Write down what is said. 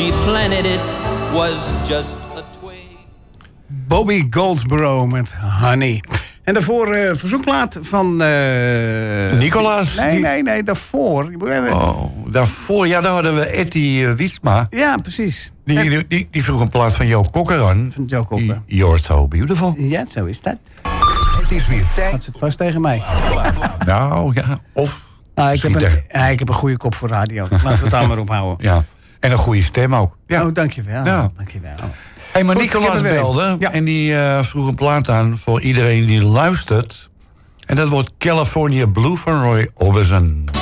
she planted it was just a twig. Bobby Goldsboro met Honey. En daarvoor verzoekplaat van... Nicolaas? Nee, daarvoor. Daarvoor, ja, daar hadden we Etty Wiesma. Ja, precies. Die vroeg een plaat van Joe Cocker aan. Van Joe Cocker. You're so beautiful. Ja, zo is dat. Het is weer tijd. Dat zit vast tegen mij. Nou, ja, of... Nou, ik heb een goede kop voor radio. Laten we het daar maar op houden. Ja, en een goede stem ook. Ja. Oh, dankjewel. Ja. Dankjewel. Hey, maar Goed, Nicolaas belde en die vroeg een plaat aan voor iedereen die luistert. En dat wordt California Blue van Roy Orbison.